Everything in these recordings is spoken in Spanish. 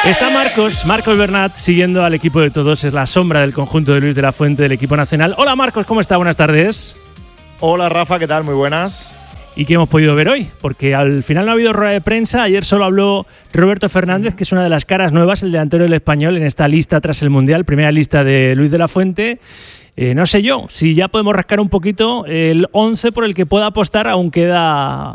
Está Marcos Bernat siguiendo al equipo de todos, es la sombra del conjunto de Luis de la Fuente del equipo nacional. Hola Marcos, ¿cómo está? Buenas tardes. Hola Rafa, ¿qué tal? Muy buenas. ¿Y qué hemos podido ver hoy? Porque al final no ha habido rueda de prensa. Ayer solo habló Roberto Fernández, que es una de las caras nuevas, el delantero del Español, en esta lista tras el Mundial, primera lista de Luis de la Fuente. No sé yo, si ya podemos rascar un poquito el 11 por el que pueda apostar, aún queda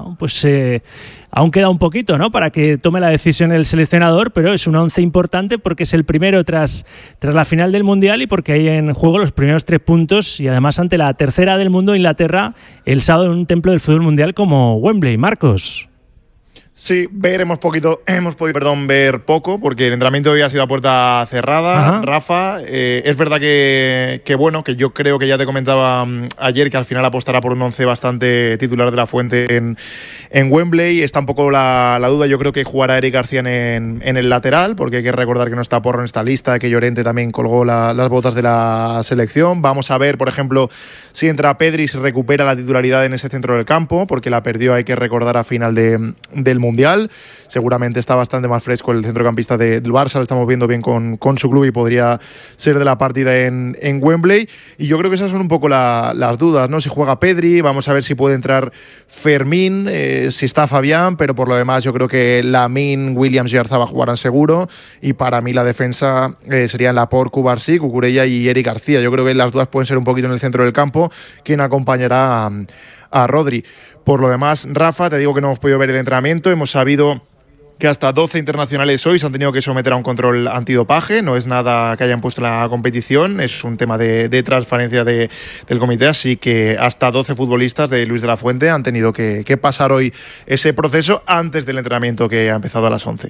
un poquito, ¿no?, para que tome la decisión el seleccionador, pero es un 11 importante porque es el primero tras la final del Mundial y porque hay en juego los primeros 3 puntos y además ante la tercera del mundo, Inglaterra, el sábado en un templo del fútbol mundial como Wembley. Marcos. Sí, hemos podido ver poco porque el entrenamiento hoy ha sido a puerta cerrada. Ajá. Rafa, es verdad que yo creo que ya te comentaba ayer que al final apostará por un 11 bastante titular de la Fuente en Wembley. Está un poco la duda, yo creo que jugará Eric García en el lateral, porque hay que recordar que no está Porro en esta lista, que Llorente también colgó las botas de la selección. Vamos a ver, por ejemplo, si entra Pedri, si recupera la titularidad en ese centro del campo, porque la perdió, hay que recordar, a final del Mundial. Seguramente está bastante más fresco el centrocampista del Barça, lo estamos viendo bien con su club y podría ser de la partida en Wembley. Y yo creo que esas son un poco las dudas, ¿no? Si juega Pedri, vamos a ver si puede entrar Fermín, si está Fabián, pero por lo demás yo creo que Lamine, Williams y Arzabal jugarán seguro, y para mí la defensa serían Laporte, Cubarsí, Cucurella y Eric García. Yo creo que las dudas pueden ser un poquito en el centro del campo, quien acompañará a Rodri. Por lo demás, Rafa, te digo que no hemos podido ver el entrenamiento. Hemos sabido que hasta 12 internacionales hoy se han tenido que someter a un control antidopaje. No es nada que hayan puesto en la competición, es un tema de transparencia del comité, así que hasta 12 futbolistas de Luis de la Fuente han tenido que pasar hoy ese proceso antes del entrenamiento que ha empezado a las 11.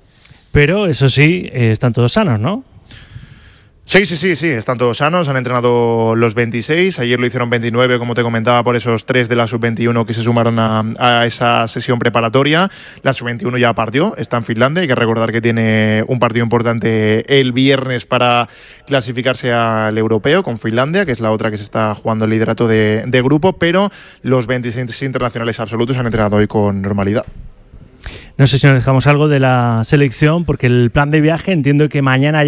Pero eso sí, están todos sanos, ¿no? Sí, están todos sanos, han entrenado los 26, ayer lo hicieron 29, como te comentaba, por esos 3 de la sub-21 que se sumaron a esa sesión preparatoria. La sub-21 ya partió, está en Finlandia, hay que recordar que tiene un partido importante el viernes para clasificarse al europeo con Finlandia, que es la otra que se está jugando el liderato de grupo, pero los 26 internacionales absolutos han entrenado hoy con normalidad. No sé si nos dejamos algo de la selección, porque el plan de viaje, entiendo que mañana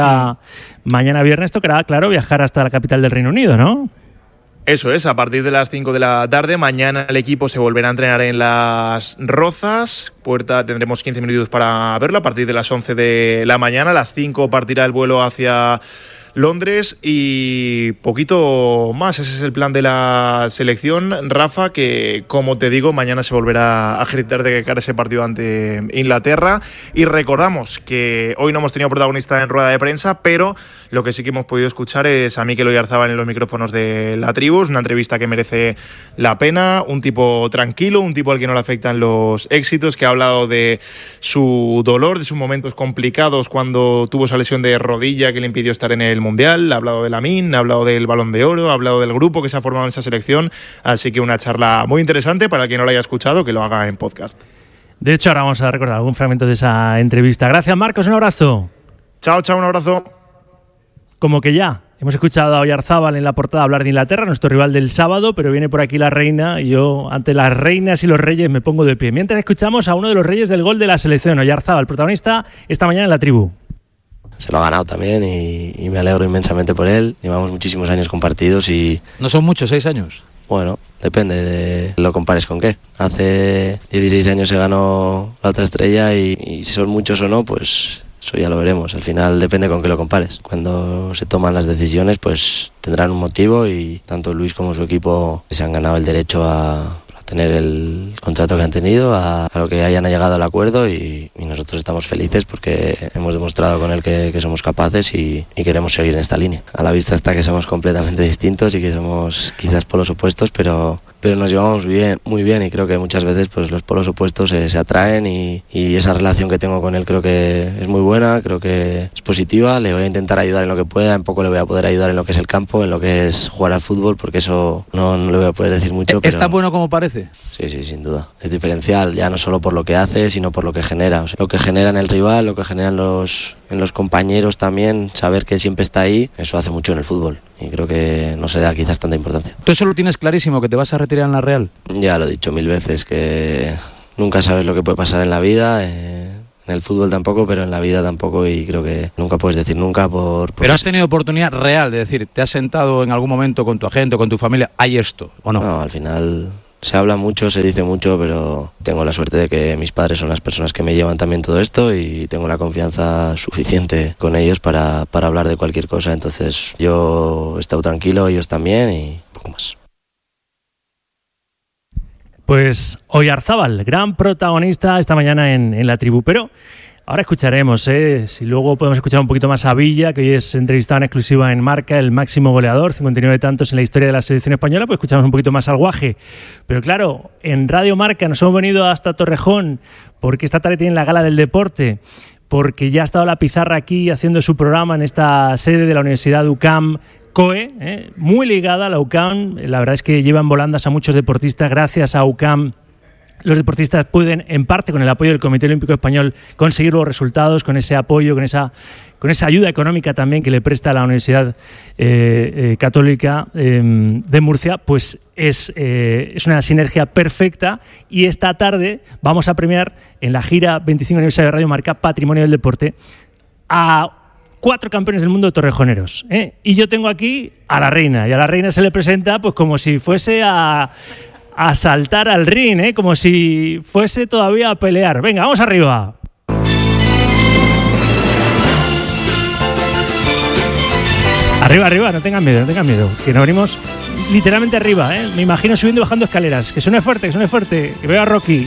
viernes tocará, claro, viajar hasta la capital del Reino Unido, ¿no? Eso es, a partir de las 5 de la tarde, mañana el equipo se volverá a entrenar en Las Rozas. Tendremos 15 minutos para verlo, a partir de las 11 de la mañana, a las 5 partirá el vuelo hacia Londres y poquito más. Ese es el plan de la selección, Rafa, que como te digo, mañana se volverá a ejercitar de cara a ese partido ante Inglaterra. Y recordamos que hoy no hemos tenido protagonista en rueda de prensa, pero lo que sí que hemos podido escuchar es a Mikel Oyarzabal en los micrófonos de La Tribu. Es una entrevista que merece la pena, un tipo tranquilo, un tipo al que no le afectan los éxitos, que ha hablado de su dolor, de sus momentos complicados cuando tuvo esa lesión de rodilla que le impidió estar en el Mundial, ha hablado de Lamine, ha hablado del Balón de Oro, ha hablado del grupo que se ha formado en esa selección, así que una charla muy interesante para quien no la haya escuchado, que lo haga en podcast. De hecho, ahora vamos a recordar algún fragmento de esa entrevista. Gracias, Marcos, un abrazo. Chao, un abrazo. Como que ya hemos escuchado a Oyarzabal en la portada hablar de Inglaterra, nuestro rival del sábado, pero viene por aquí la reina y yo ante las reinas y los reyes me pongo de pie. Mientras escuchamos a uno de los reyes del gol de la selección, Oyarzabal, protagonista esta mañana en La Tribu. Se lo ha ganado también y me alegro inmensamente por él. Llevamos muchísimos años compartidos y... ¿No son muchos, 6 años? Bueno, depende de lo compares con qué. Hace 16 años se ganó la otra estrella y si son muchos o no, pues eso ya lo veremos. Al final depende con qué lo compares. Cuando se toman las decisiones, pues tendrán un motivo y tanto Luis como su equipo se han ganado el derecho a tener el contrato que han tenido, a lo que hayan llegado al acuerdo y nosotros estamos felices porque hemos demostrado con él que somos capaces y queremos seguir en esta línea. A la vista está que somos completamente distintos y que somos quizás polos opuestos, pero nos llevamos muy bien y creo que muchas veces pues los polos opuestos se atraen y esa relación que tengo con él creo que es muy buena, creo que es positiva. Le voy a intentar ayudar en lo que pueda, en poco le voy a poder ayudar en lo que es el campo, en lo que es jugar al fútbol, porque eso no le voy a poder decir mucho. ¿Es tan bueno como parece? Sí, sin duda. Es diferencial, ya no solo por lo que hace, sino por lo que genera. O sea, lo que genera en el rival, lo que genera en los compañeros también, saber que siempre está ahí, eso hace mucho en el fútbol. Y creo que no se da quizás tanta importancia. ¿Tú eso lo tienes clarísimo, que te vas a retirar en la Real? Ya lo he dicho 1000 veces, que nunca sabes lo que puede pasar en la vida. En el fútbol tampoco, pero en la vida tampoco, y creo que nunca puedes decir nunca Pero has tenido oportunidad real de decir, ¿te has sentado en algún momento con tu agente o con tu familia? ¿Hay esto o no? No, al final se habla mucho, se dice mucho, pero tengo la suerte de que mis padres son las personas que me llevan también todo esto y tengo la confianza suficiente con ellos para hablar de cualquier cosa. Entonces yo he estado tranquilo, ellos también, y poco más. Pues Oyarzábal, gran protagonista esta mañana en La Tribu. Pero ahora escucharemos, si luego podemos escuchar un poquito más a Villa, que hoy es entrevistado en exclusiva en Marca, el máximo goleador, 59 tantos en la historia de la selección española, pues escuchamos un poquito más al Guaje. Pero claro, en Radio Marca nos hemos venido hasta Torrejón, porque esta tarde tienen la Gala del Deporte, porque ya ha estado la Pizarra aquí haciendo su programa en esta sede de la Universidad UCAM, COE, muy ligada a la UCAM. La verdad es que llevan volandas a muchos deportistas. Gracias a UCAM, los deportistas pueden, en parte con el apoyo del Comité Olímpico Español, conseguir los resultados, con ese apoyo, con esa ayuda económica también que le presta la Universidad Católica de Murcia. Pues es una sinergia perfecta, y esta tarde vamos a premiar en la gira 25 aniversario de Radio Marca Patrimonio del Deporte a 4 campeones del mundo de torrejoneros, y yo tengo aquí a la reina, y a la reina se le presenta pues como si fuese a saltar al ring, como si fuese todavía a pelear. Venga, vamos arriba. Arriba, no tengan miedo, que nos venimos literalmente arriba, me imagino subiendo y bajando escaleras. Que suene fuerte, que veo a Rocky.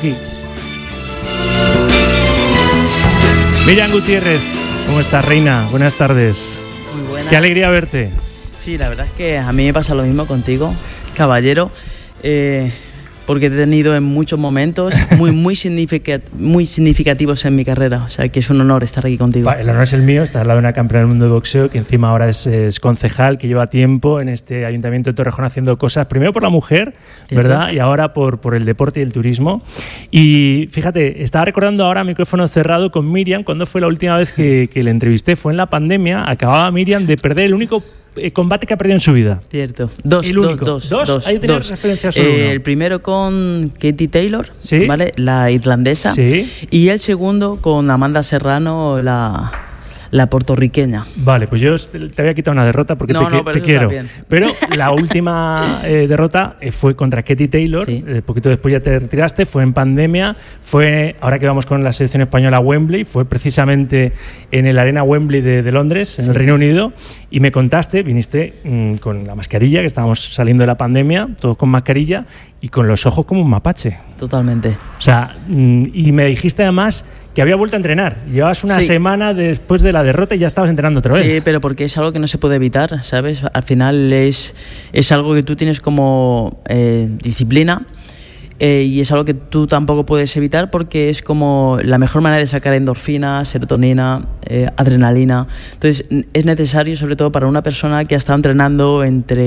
Miriam Gutiérrez, ¿cómo estás, reina? Buenas tardes. Muy buenas. Qué alegría verte. Sí, la verdad es que a mí me pasa lo mismo contigo, caballero, porque he tenido en muchos momentos muy significativos en mi carrera. O sea, que es un honor estar aquí contigo. El honor es el mío, estar al lado de una campeona del mundo de boxeo, que encima ahora es concejal, que lleva tiempo en este Ayuntamiento de Torrejón haciendo cosas, primero por la mujer, ¿verdad? Y ahora por el deporte y el turismo. Y fíjate, estaba recordando ahora, micrófono cerrado, con Miriam, cuando fue la última vez que le entrevisté. Fue en la pandemia. Acababa Miriam de perder el único combate que ha perdido en su vida. Cierto. Dos. Ahí tenías referencia solo uno. El primero con Katie Taylor, ¿sí? ¿Vale? La irlandesa. Sí. Y el segundo con Amanda Serrano, la puertorriqueña. Vale, pues yo te había quitado una derrota porque te quiero. Pero la última derrota fue contra Katie Taylor. Sí. Poquito después ya te retiraste. Fue en pandemia. Ahora que vamos con la selección española a Wembley, fue precisamente en el Arena Wembley de Londres, en el Reino Unido. Y me contaste, viniste con la mascarilla, que estábamos saliendo de la pandemia, todos con mascarilla, y con los ojos como un mapache. Totalmente. O sea, y me dijiste además que había vuelto a entrenar. Llevabas una semana después de la derrota y ya estabas entrenando otra vez. Sí, pero porque es algo que no se puede evitar, ¿sabes? Al final es algo que tú tienes como disciplina, y es algo que tú tampoco puedes evitar, porque es como la mejor manera de sacar endorfina, serotonina, adrenalina. Entonces es necesario, sobre todo para una persona que ha estado entrenando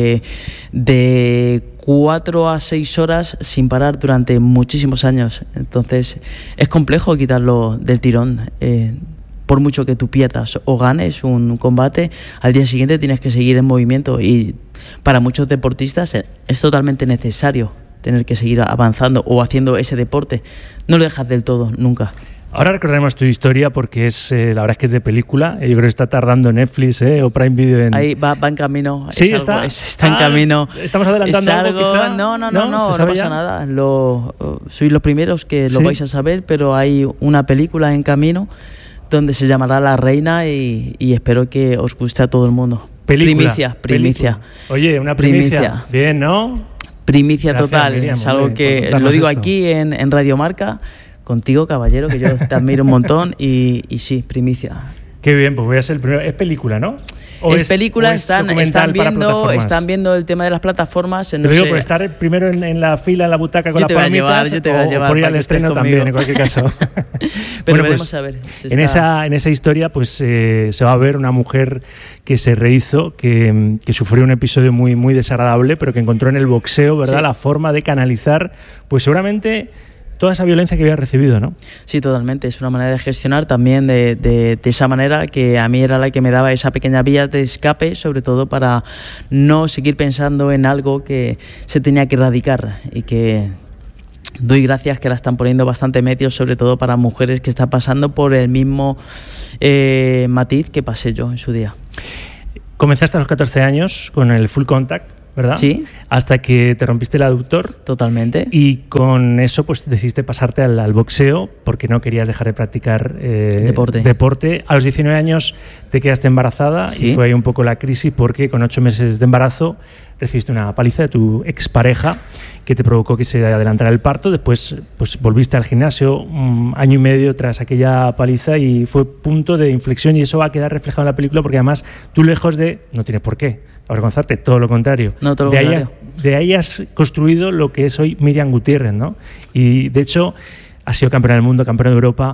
de 4 a 6 horas sin parar durante muchísimos años. Entonces es complejo quitarlo del tirón. Por mucho que tú pierdas o ganes un combate, al día siguiente tienes que seguir en movimiento, y para muchos deportistas es totalmente necesario tener que seguir avanzando o haciendo ese deporte. No lo dejas del todo, nunca. Ahora recordaremos tu historia, porque la verdad es que es de película. Yo creo que está tardando Netflix o Prime Video Ahí va en camino. Sí, está en camino. ¿Estamos adelantando algo quizá? No pasa nada. Sois los primeros que lo vais a saber, pero hay una película en camino donde se llamará La Reina, y espero que os guste a todo el mundo. Primicia. Oye, una primicia. Bien, ¿no? Primicia. Gracias, total, Miriam, es algo que lo digo esto aquí en Radio Marca, contigo, caballero, que yo te admiro un montón, y sí, primicia. Qué bien, pues voy a ser el primero. Es película, ¿no? Es película, están viendo el tema de las plataformas. Te lo digo por estar primero en la fila, en la butaca con las palomitas, yo te voy a llevar, o por ir al estreno también, en cualquier caso. Pero veremos a ver. En esa historia pues se va a ver una mujer que se rehizo, que sufrió un episodio muy, muy desagradable, pero que encontró en el boxeo, ¿verdad?, sí, la forma de canalizar, pues seguramente toda esa violencia que había recibido, ¿no? Sí, totalmente. Es una manera de gestionar también de esa manera, que a mí era la que me daba esa pequeña vía de escape, sobre todo para no seguir pensando en algo que se tenía que erradicar, y que doy gracias que la están poniendo bastante medios, sobre todo para mujeres que están pasando por el mismo matiz que pasé yo en su día. Comenzaste a los 14 años con el full contact, ¿verdad? Sí. Hasta que te rompiste el aductor. Totalmente. Y con eso pues decidiste pasarte al boxeo porque no querías dejar de practicar deporte. A los 19 años te quedaste embarazada, sí. Y fue ahí un poco la crisis porque con 8 meses de embarazo recibiste una paliza de tu expareja que te provocó que se adelantara el parto. Después pues volviste al gimnasio un año y medio tras aquella paliza y fue punto de inflexión, y eso va a quedar reflejado en la película porque además tú, lejos de... no tienes por qué avergonzarte, todo lo contrario. No, todo lo contrario. De ahí has construido lo que es hoy Míriam Gutiérrez, ¿no? Y de hecho has sido campeona del mundo, campeona de Europa.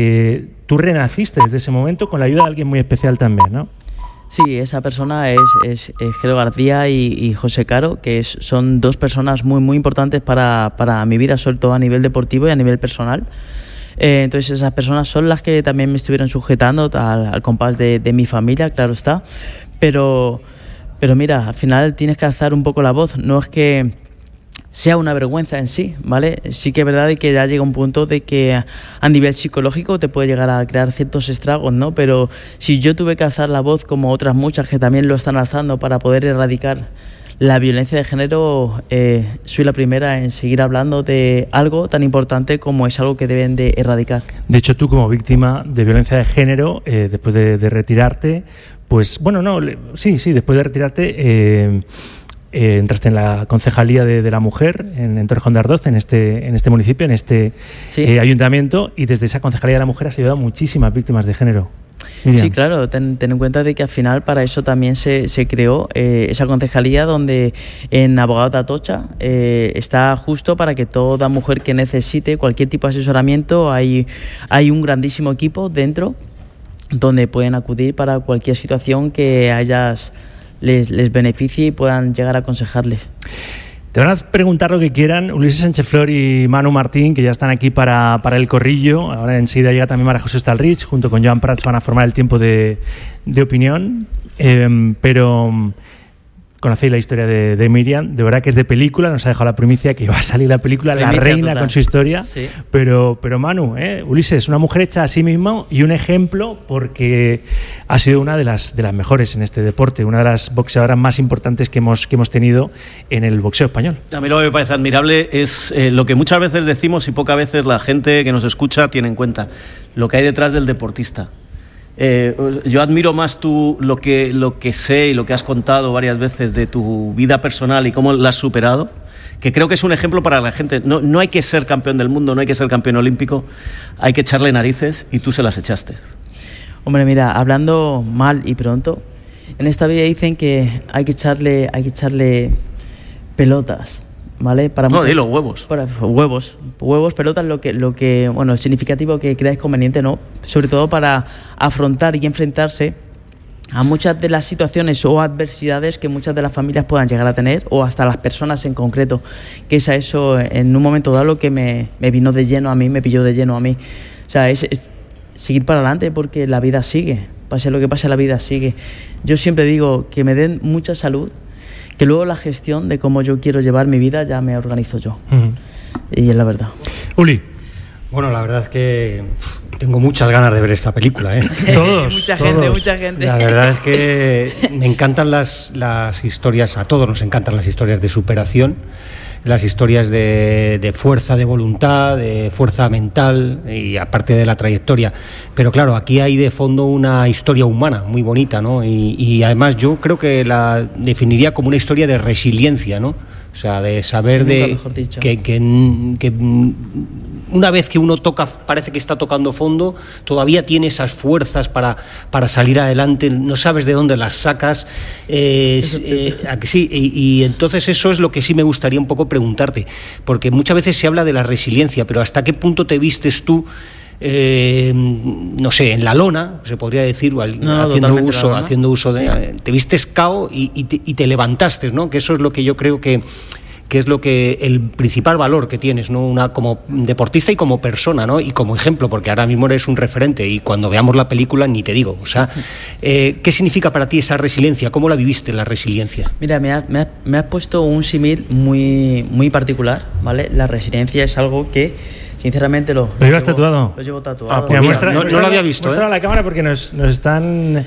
Tú renaciste desde ese momento con la ayuda de alguien muy especial también, ¿no? Sí, esa persona es Gelo García y José Caro, que son dos personas muy, muy importantes para mi vida, sobre todo a nivel deportivo y a nivel personal. Entonces esas personas son las que también me estuvieron sujetando al compás de mi familia, claro está. Pero mira, al final tienes que alzar un poco la voz. No es que sea una vergüenza en sí, ¿vale? Sí que es verdad que ya llega un punto de que a nivel psicológico te puede llegar a crear ciertos estragos, ¿no? Pero si yo tuve que alzar la voz, como otras muchas que también lo están alzando, para poder erradicar la violencia de género, soy la primera en seguir hablando de algo tan importante como es algo que deben de erradicar. De hecho, tú como víctima de violencia de género, después de retirarte, pues bueno, no, sí, después de retirarte... entraste en la concejalía de la mujer en Torrejón de Ardoz, en este municipio, en este ayuntamiento, y desde esa concejalía de la mujer has ayudado a muchísimas víctimas de género. Miriam. Sí, claro, ten en cuenta de que al final para eso también se creó esa concejalía, donde en Abogados de Atocha está justo para que toda mujer que necesite cualquier tipo de asesoramiento, hay un grandísimo equipo dentro donde pueden acudir para cualquier situación que les beneficie y puedan llegar a aconsejarles. Te van a preguntar lo que quieran Ulises Sánchez Flor y Manu Martín, que ya están aquí para el corrillo. Ahora enseguida llega también María José Stalrich, junto con Joan Prats van a formar el tiempo de opinión. Pero conocéis la historia de Míriam, de verdad que es de película, nos ha dejado la primicia que va a salir la película La Reina total. Con su historia, sí. Pero Manu, Ulises, una mujer hecha a sí misma y un ejemplo, porque ha sido una de las mejores en este deporte, una de las boxeadoras más importantes que hemos tenido en el boxeo español. A mí lo que me parece admirable es lo que muchas veces decimos y pocas veces la gente que nos escucha tiene en cuenta, lo que hay detrás del deportista. Yo admiro más lo que sé y lo que has contado varias veces de tu vida personal y cómo la has superado, que creo que es un ejemplo para la gente. No hay que ser campeón del mundo, no hay que ser campeón olímpico, hay que echarle narices, y tú se las echaste. Hombre, mira, hablando mal y pronto, en esta vida dicen que hay que echarle pelotas, ¿vale? Dilo, huevos. Para huevos, pelotas, lo que bueno, es significativo que creáis conveniente, ¿no? Sobre todo para afrontar y enfrentarse a muchas de las situaciones o adversidades que muchas de las familias puedan llegar a tener, o hasta las personas en concreto, que es a eso en un momento dado lo que me vino de lleno a mí, me pilló de lleno a mí. O sea, es seguir para adelante, porque la vida sigue, pase lo que pase, la vida sigue. Yo siempre digo que me den mucha salud, que luego la gestión de cómo yo quiero llevar mi vida ya me organizo yo. Uh-huh. Y es la verdad. Uli. Bueno, la verdad es que tengo muchas ganas de ver esta película, ¿eh? Todos. Mucha gente. La verdad es que me encantan las historias, a todos nos encantan las historias de superación, las historias de fuerza de voluntad, de fuerza mental, y aparte de la trayectoria. Pero claro, aquí hay de fondo una historia humana muy bonita, ¿no? Y además yo creo que la definiría como una historia de resiliencia, ¿no? O sea, de saber que una vez que uno toca, parece que está tocando fondo, todavía tiene esas fuerzas para salir adelante, no sabes de dónde las sacas. Sí, y entonces eso es lo que sí me gustaría un poco preguntarte, porque muchas veces se habla de la resiliencia, pero ¿hasta qué punto te vistes tú? No sé, en la lona, se podría decir, haciendo uso de... Te vistes cao y te levantaste, ¿no? Que eso es lo que yo creo que qué es lo que el principal valor que tienes, ¿no? Como deportista y como persona, ¿no? Y como ejemplo, porque ahora mismo eres un referente y cuando veamos la película ni te digo. O sea, ¿qué significa para ti esa resiliencia? ¿Cómo la viviste, la resiliencia? Mira, me has puesto un símil muy particular, ¿vale? La resiliencia es algo que, sinceramente, ¿Lo llevas tatuado? Lo llevo tatuado. Pues mira, no lo había visto. Muestra a la cámara porque nos están...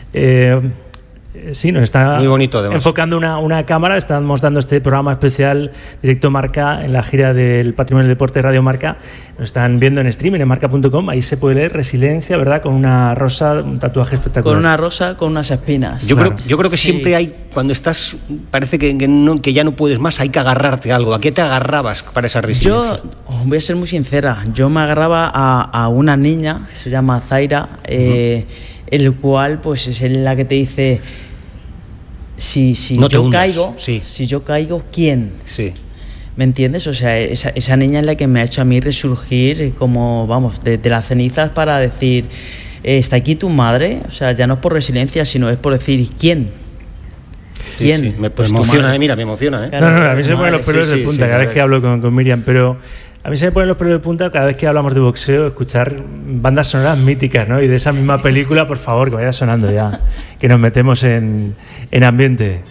sí, nos está muy bonito, además, enfocando una cámara. Estamos dando este programa especial Directo Marca en la gira del Patrimonio del Deporte Radio Marca. Nos están viendo en streaming en marca.com. Ahí se puede leer resiliencia, ¿verdad? Con una rosa, un tatuaje espectacular. Con una rosa, con unas espinas. Yo creo que siempre hay, cuando estás, parece que ya no puedes más, hay que agarrarte a algo. ¿A qué te agarrabas para esa resiliencia? Yo voy a ser muy sincera. Yo me agarraba a una niña, se llama Zaira, el cual pues es la que te dice, si no yo caigo, sí. Si yo caigo, ¿quién? Sí. ¿Me entiendes? O sea, esa niña es la que me ha hecho a mí resurgir como, vamos, de las cenizas para decir, está aquí tu madre. O sea, ya no es por resiliencia, sino es por decir, ¿quién? ¿Quién? Sí. Me emociona, mira, me emociona. No, a mí se me ponen los pelos de punta cada vez que hablo con Miriam, pero... A mí se me ponen los pelos de punta cada vez que hablamos de boxeo, escuchar bandas sonoras míticas, ¿no? Y de esa misma película, por favor, que vaya sonando ya, que nos metemos en ambiente.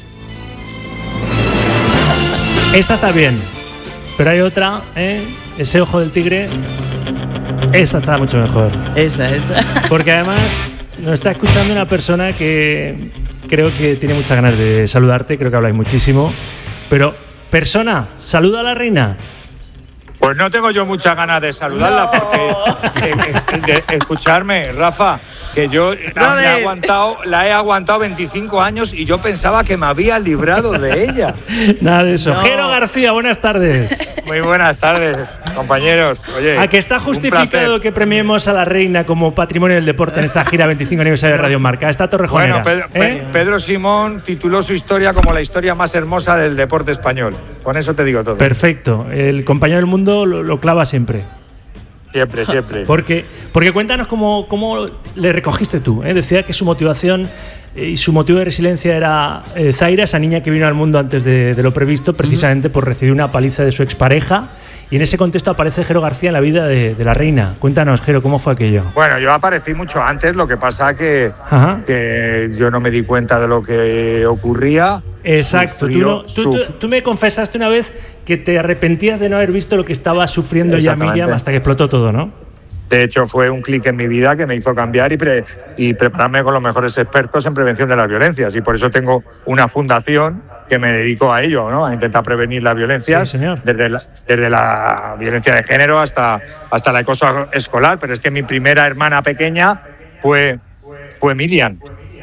Esta está bien, pero hay otra, ese ojo del tigre, esta está mucho mejor. Esa. Porque además nos está escuchando una persona que creo que tiene muchas ganas de saludarte, creo que habláis muchísimo, pero, persona, saluda a la reina. Pues no tengo yo muchas ganas de saludarla, porque de escucharme, Rafa, que yo la he aguantado 25 años y yo pensaba que me había librado de ella. Nada de eso. Jero García, buenas tardes. Muy buenas tardes, compañeros. Oye, ¿a que está justificado que premiemos a la reina como patrimonio del deporte en esta gira 25 aniversario de Radio Marca? Esta torrejonera. Bueno, Pedro Simón tituló su historia como la historia más hermosa del deporte español. Con eso te digo todo. Perfecto. El compañero del mundo lo clava siempre. Siempre. Porque cuéntanos cómo le recogiste tú. Decía que su motivación y su motivo de resiliencia era Zaira, esa niña que vino al mundo antes de lo previsto, precisamente por recibir una paliza de su expareja. Y en ese contexto aparece Jero García en la vida de la reina. Cuéntanos, Jero, ¿cómo fue aquello? Bueno, yo aparecí mucho antes, lo que pasa que yo no me di cuenta de lo que ocurría. Exacto. Tú me confesaste una vez que te arrepentías de no haber visto lo que estaba sufriendo ya Miriam hasta que explotó todo, ¿no? De hecho, fue un clic en mi vida que me hizo cambiar y prepararme con los mejores expertos en prevención de las violencias. Y por eso tengo una fundación que me dedico a ello, ¿no? A intentar prevenir las violencias, desde la violencia de género hasta el acoso escolar. Pero es que mi primera hermana pequeña fue Miriam.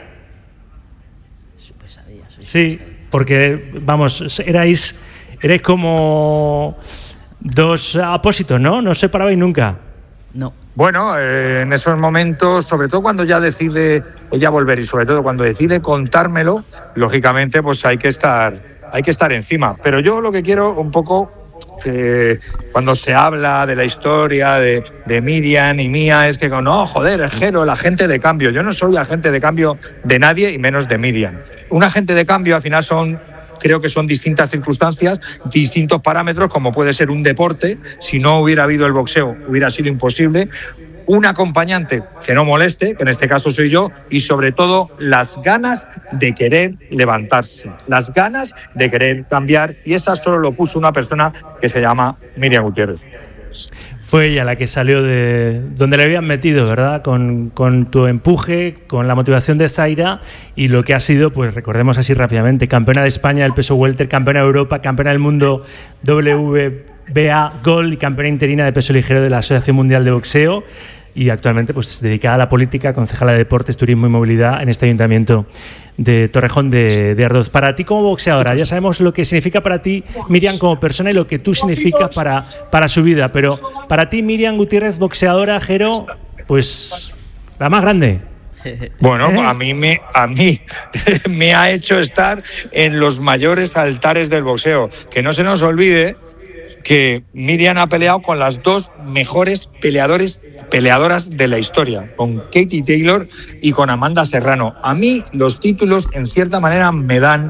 Sí, porque, vamos, erais como dos apósitos, ¿no? No os separabais nunca. No. Bueno, en esos momentos, sobre todo cuando ya decide ella volver y sobre todo cuando decide contármelo, lógicamente pues hay que estar encima. Pero yo lo que quiero un poco, cuando se habla de la historia de Miriam y mía, es que no, joder, es Jero, el agente de cambio. Yo no soy agente de cambio de nadie y menos de Miriam. Un agente de cambio al final creo que son distintas circunstancias, distintos parámetros, como puede ser un deporte. Si no hubiera habido el boxeo, hubiera sido imposible. Un acompañante que no moleste, que en este caso soy yo, y sobre todo las ganas de querer levantarse, las ganas de querer cambiar, y esa solo lo puso una persona que se llama Miriam Gutiérrez. Fue ella la que salió de donde le habían metido, ¿verdad? Con tu empuje, con la motivación de Zaira y lo que ha sido, pues recordemos así rápidamente, campeona de España del peso welter, campeona de Europa, campeona del mundo WBA Gold y campeona interina de peso ligero de la Asociación Mundial de Boxeo, y actualmente pues dedicada a la política, concejala de Deportes, Turismo y Movilidad en este ayuntamiento de Torrejón de Ardoz. Para ti como boxeadora, ya sabemos lo que significa para ti Miriam como persona y lo que tú significas para su vida, pero para ti Miriam Gutiérrez, boxeadora, Jero, pues la más grande. Bueno, a mí me ha hecho estar en los mayores altares del boxeo. Que no se nos olvide que Miriam ha peleado con las dos mejores peleadoras de la historia, con Katie Taylor y con Amanda Serrano. A mí los títulos, en cierta manera, me dan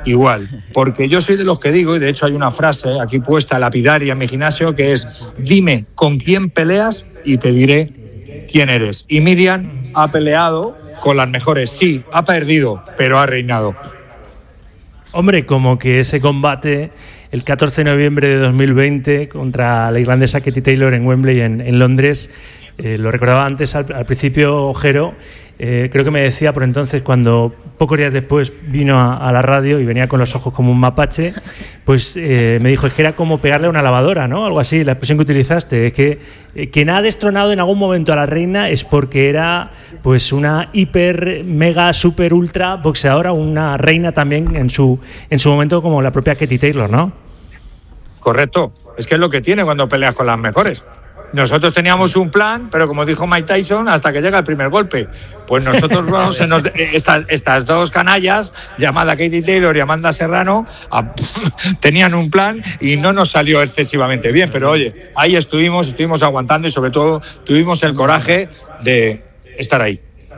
igual. Porque yo soy de los que digo, y de hecho hay una frase aquí puesta lapidaria en mi gimnasio, que es: dime con quién peleas y te diré quién eres. Y Miriam ha peleado con las mejores. Sí, ha perdido, pero ha reinado. Hombre, como que ese combate el 14 de noviembre de 2020 contra la irlandesa Katie Taylor en Wembley, en Londres, lo recordaba antes al principio, Jero. Creo que me decía por entonces, cuando pocos días después vino a la radio y venía con los ojos como un mapache, pues me dijo, es que era como pegarle a una lavadora, ¿no? Algo así, la expresión que utilizaste. Es que quien ha destronado en algún momento a la reina es porque era pues una hiper, mega, super, ultra boxeadora, una reina también en su momento, como la propia Katie Taylor, ¿no? Correcto, es que es lo que tiene cuando peleas con las mejores. Nosotros teníamos un plan, pero como dijo Mike Tyson, hasta que llega el primer golpe. Pues nosotros, bueno, estas dos canallas, llamada Katie Taylor y Amanda Serrano, tenían un plan y no nos salió excesivamente bien. Pero oye, ahí estuvimos aguantando y sobre todo tuvimos el coraje de estar ahí.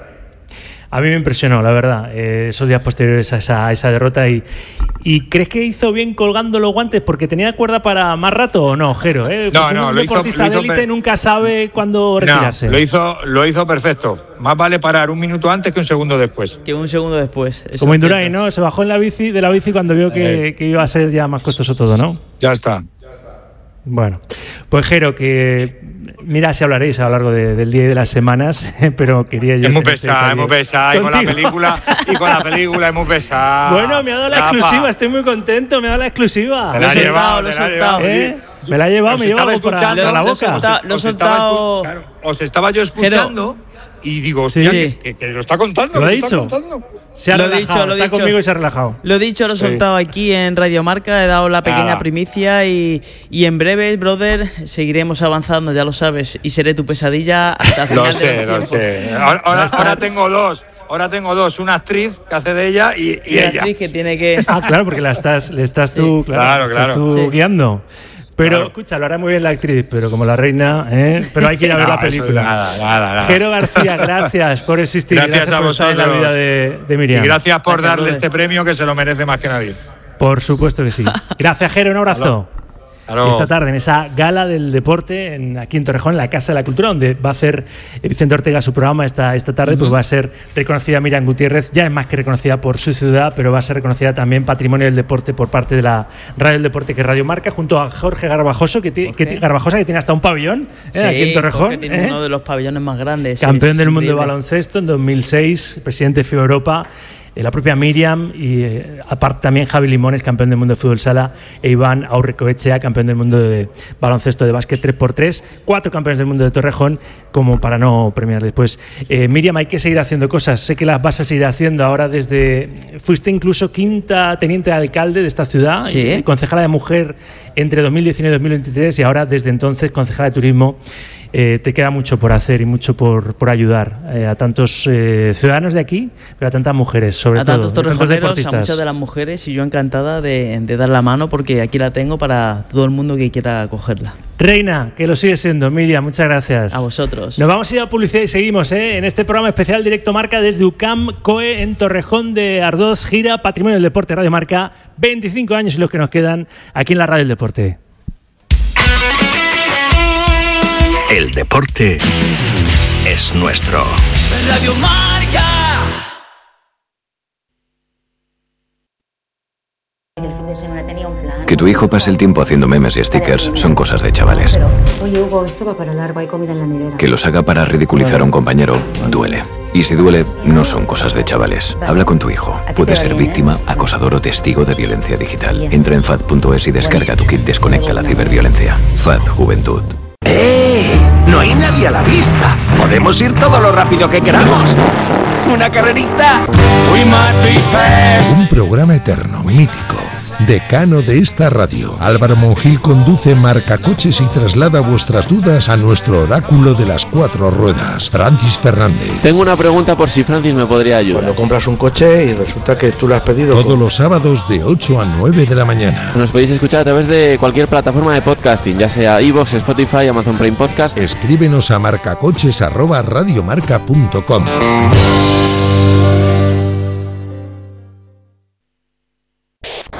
A mí me impresionó, la verdad, esos días posteriores a esa derrota. ¿Y crees que hizo bien colgando los guantes porque tenía cuerda para más rato o no, Jero? No, un deportista de élite nunca sabe cuándo retirarse. No, lo hizo perfecto. Más vale parar un minuto antes que un segundo después. Que un segundo después. Como Indurain, ¿no? Se bajó de la bici cuando vio que iba a ser ya más costoso todo, ¿no? Ya está. Bueno, pues Jero, que mira si hablaréis a lo largo del día y de las semanas, pero quería yo... Es muy pesada, y con la película es muy pesada. Bueno, me ha dado la exclusiva, estoy muy contento, me ha dado la exclusiva. Te la he llevado. Me la he llevado, me lleva algo para la boca. Os estaba yo escuchando y digo, hostia, que lo está contando. ¿Lo ha dicho? Se ha relajado, está conmigo y se ha relajado. Lo he soltado aquí en Radio Marca, he dado la pequeña primicia y en breve, brother, seguiremos avanzando, ya lo sabes, y seré tu pesadilla hasta el final de los tiempos. Lo sé. Ahora tengo dos, una actriz que hace de ella y ella. Una actriz que tiene que... claro, porque le estás tú, tú guiando. Pero, escucha, lo hará muy bien la actriz, pero como la reina, pero hay que ir a ver la película. Nada. Jero García, gracias por existir. Gracias a vosotros. En la vida de Miriam. Y gracias por darle este premio que se lo merece más que nadie. Por supuesto que sí. Gracias, Jero, un abrazo. Esta tarde en esa gala del deporte aquí en Torrejón, en la Casa de la Cultura, donde va a hacer Vicente Ortega su programa esta tarde, pues va a ser reconocida Miriam Gutiérrez. Ya es más que reconocida por su ciudad, pero va a ser reconocida también Patrimonio del Deporte por parte de la Radio del Deporte, que es Radio Marca, junto a Jorge Garbajosa, que tiene hasta un pabellón aquí en Torrejón. Que tiene uno de los pabellones más grandes. Campeón del mundo de baloncesto en 2006, presidente de FIBA Europa. La propia Miriam y aparte también Javi Limones, campeón del mundo de fútbol sala, e Iván Aurrecoechea, campeón del mundo de baloncesto de básquet 3x3, 4 campeones del mundo de Torrejón, como para no premiarles. Pues Miriam, hay que seguir haciendo cosas, sé que las vas a seguir haciendo ahora fuiste incluso quinta teniente de alcalde de esta ciudad, y concejala de mujer entre 2019 y 2023 y ahora desde entonces concejala de turismo. Te queda mucho por hacer y mucho por ayudar a tantos ciudadanos de aquí, pero a tantas mujeres, sobre todo. A tantos torrejoneros, a muchas de las mujeres, y yo encantada de dar la mano, porque aquí la tengo para todo el mundo que quiera cogerla. Reina, que lo sigue siendo. Miriam, muchas gracias. A vosotros. Nos vamos a ir a publicidad y seguimos en este programa especial Directo Marca desde UCAM COE en Torrejón de Ardoz. Gira Patrimonio del Deporte Radio Marca, 25 años y los que nos quedan aquí en la Radio del Deporte. El deporte es nuestro. Radio Marca. El fin de semana tenía un plan. Que tu hijo pase el tiempo haciendo memes y stickers son cosas de chavales. Pero, oye, Hugo, esto va para largo, hay comida en la nevera. Que los haga para ridiculizar a un compañero duele. Y si duele, no son cosas de chavales. Habla con tu hijo. Puede ser víctima, acosador o testigo de violencia digital. Entra en FAD.es y descarga tu kit Desconecta la ciberviolencia. FAD Juventud. No hay nadie a la vista. Podemos ir todo lo rápido que queramos. ¿Una carrerita? Un programa eterno, mítico, decano de esta radio. Álvaro Monjil conduce Marcacoches y traslada vuestras dudas a nuestro oráculo de las 4 ruedas, Francis Fernández. Tengo una pregunta por si Francis me podría ayudar. Cuando compras un coche y resulta que tú lo has pedido... Todos los sábados de 8 a 9 de la mañana. Nos podéis escuchar a través de cualquier plataforma de podcasting, ya sea iVoox, Spotify, Amazon Prime Podcast. Escríbenos a marcacoches@radiomarca.com.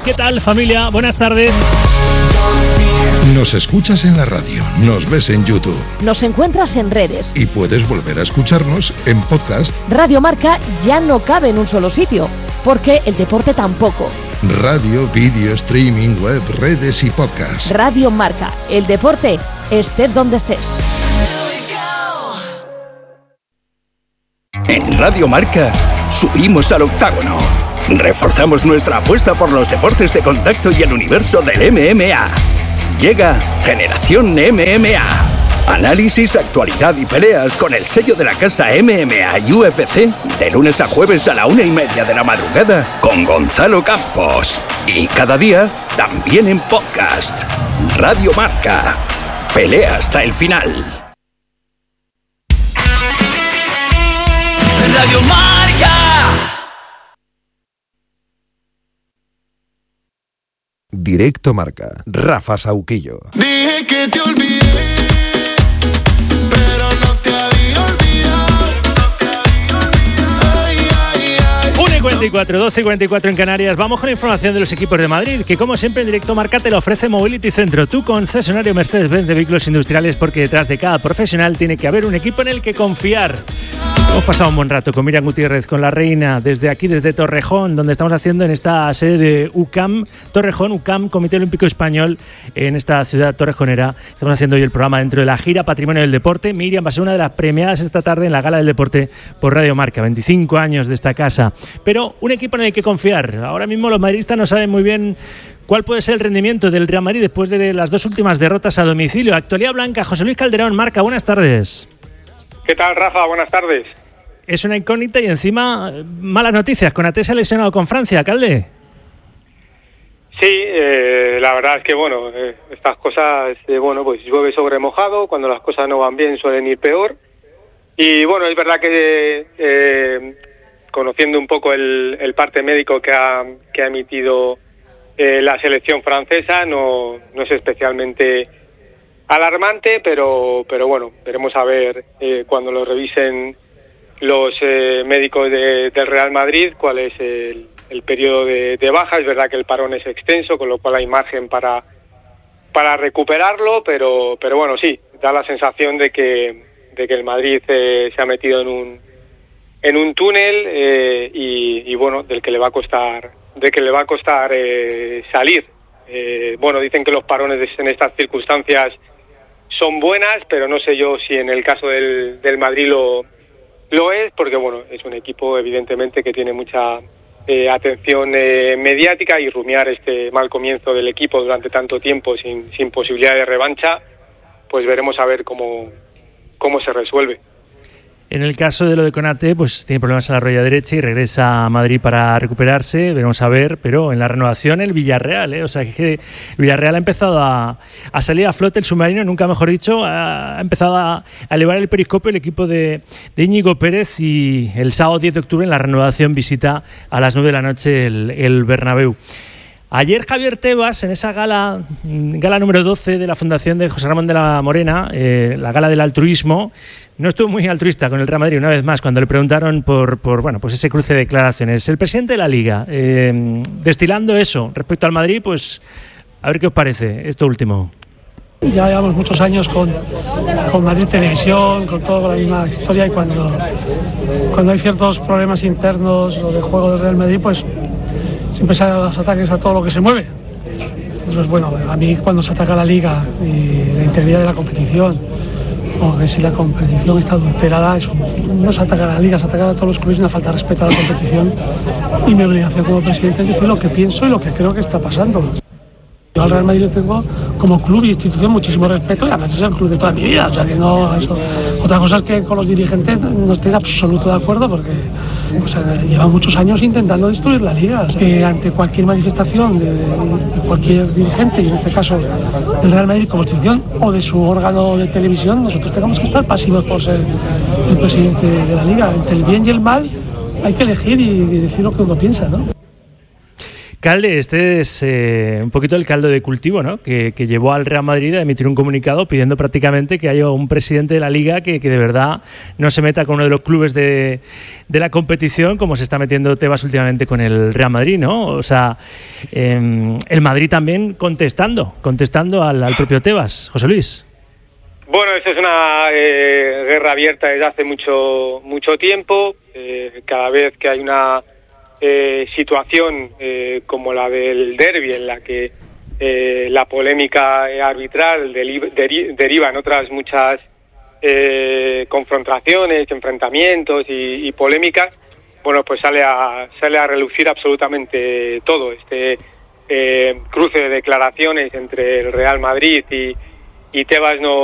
¿Qué tal, familia? Buenas tardes. Nos escuchas en la radio, nos ves en YouTube. Nos encuentras en redes. Y puedes volver a escucharnos en podcast. Radio Marca ya no cabe en un solo sitio, porque el deporte tampoco. Radio, vídeo, streaming, web, redes y podcast. Radio Marca, el deporte, estés donde estés. En Radio Marca, subimos al octágono. Reforzamos nuestra apuesta por los deportes de contacto y el universo del MMA. Llega Generación MMA. Análisis, actualidad y peleas con el sello de la casa MMA y UFC de lunes a jueves a la 1:30 de la madrugada con Gonzalo Campos. Y cada día también en podcast. Radio Marca. Pelea hasta el final. Radio Marca. Directo Marca. Rafa Sauquillo. Dije que te olvidé, pero no te había olvidado. Ay, ay, ay. 1:44, 12:44 en Canarias. Vamos con la información de los equipos de Madrid, que como siempre en Directo Marca te lo ofrece Mobility Centro, tu concesionario Mercedes-Benz de vehículos industriales, porque detrás de cada profesional tiene que haber un equipo en el que confiar. Hemos pasado un buen rato con Miriam Gutiérrez, con la reina, desde aquí, desde Torrejón, donde estamos haciendo en esta sede de UCAM, Torrejón, UCAM, Comité Olímpico Español, en esta ciudad torrejonera. Estamos haciendo hoy el programa dentro de la gira Patrimonio del Deporte. Miriam va a ser una de las premiadas esta tarde en la Gala del Deporte por Radio Marca, 25 años de esta casa. Pero un equipo en el que confiar. Ahora mismo los madridistas no saben muy bien cuál puede ser el rendimiento del Real Madrid después de las dos últimas derrotas a domicilio. Actualidad blanca, José Luis Calderón, Marca, buenas tardes. ¿Qué tal, Rafa? Buenas tardes. Es una incógnita y encima malas noticias. Konaté se ha lesionado con Francia, Calde. Sí, la verdad es que bueno, estas cosas, pues llueve sobre mojado. Cuando las cosas no van bien suelen ir peor. Y bueno, es verdad que conociendo un poco el parte médico que ha emitido la selección francesa, no es especialmente alarmante, pero bueno, veremos a ver cuando lo revisen los médicos del Real Madrid cuál es el periodo de baja. Es verdad que el parón es extenso, con lo cual hay margen para recuperarlo, pero bueno, sí, da la sensación de que el Madrid se ha metido en un túnel y bueno, del que le va a costar salir. Bueno, dicen que los parones en estas circunstancias son buenas, pero no sé yo si en el caso del Madrid lo es, porque bueno, es un equipo evidentemente que tiene mucha atención mediática, y rumiar este mal comienzo del equipo durante tanto tiempo sin posibilidad de revancha, pues veremos a ver cómo se resuelve. En el caso de lo de Konaté, pues tiene problemas en la rodilla derecha y regresa a Madrid para recuperarse, veremos a ver, pero en la renovación el Villarreal, o sea que el Villarreal ha empezado a salir a flote, el submarino, nunca mejor dicho, ha empezado a elevar el periscopio el equipo de Íñigo Pérez, y el sábado 10 de octubre en la renovación visita a las 9 de la noche el Bernabéu. Ayer Javier Tebas, en esa gala número 12 de la Fundación de José Ramón de la Morena, la gala del altruismo, no estuvo muy altruista con el Real Madrid una vez más cuando le preguntaron por ese cruce de declaraciones. El presidente de la Liga, destilando eso respecto al Madrid, pues a ver qué os parece esto último. Ya llevamos muchos años con Madrid Televisión, con toda la misma historia, y cuando hay ciertos problemas internos o de juego del Real Madrid, pues siempre salen los ataques a todo lo que se mueve. Entonces, bueno, a mí cuando se ataca la Liga y la integridad de la competición, o que si la competición está adulterada, no se ataca a la Liga, se ataca a todos los clubes, una falta de respeto a la competición, y mi obligación como presidente es decir lo que pienso y lo que creo que está pasando. Yo al Real Madrid le tengo como club y institución muchísimo respeto, y además es el club de toda mi vida, o sea que no eso. Otra cosa es que con los dirigentes no estoy en absoluto de acuerdo, porque pues, llevan muchos años intentando destruir la Liga. Ante cualquier manifestación de cualquier dirigente, y en este caso del Real Madrid como institución o de su órgano de televisión, nosotros tenemos que estar pasivos por ser el presidente de la Liga. Entre el bien y el mal hay que elegir y decir lo que uno piensa, ¿no? Calde, este es un poquito el caldo de cultivo, ¿no? Que llevó al Real Madrid a emitir un comunicado pidiendo prácticamente que haya un presidente de la Liga que de verdad no se meta con uno de los clubes de la competición como se está metiendo Tebas últimamente con el Real Madrid, ¿no? O sea, el Madrid también contestando al propio Tebas. José Luis. Bueno, eso es una guerra abierta desde hace mucho tiempo. Cada vez que hay una situación como la del derbi, en la que la polémica arbitral deriva en otras muchas confrontaciones, enfrentamientos y polémicas, bueno, pues sale a relucir absolutamente todo. Este cruce de declaraciones entre el Real Madrid y Tebas no